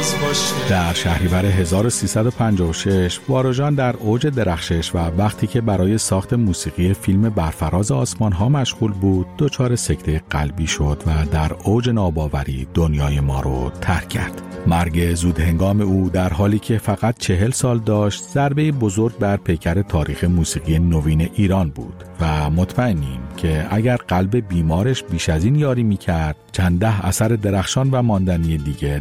در شهریور 1356 واروژان در اوج درخشش و وقتی که برای ساخت موسیقی فیلم برفراز آسمان ها مشغول بود دچار سکته قلبی شد و در اوج ناباوری دنیای ما رو ترک کرد. مرگ زود هنگام او در حالی که فقط 40 سال داشت ضربه بزرگ بر پیکر تاریخ موسیقی نوین ایران بود و مطمئنیم که اگر قلب بیمارش بیش از این یاری می‌کرد چند ده اثر درخشان و ماندنی دیگه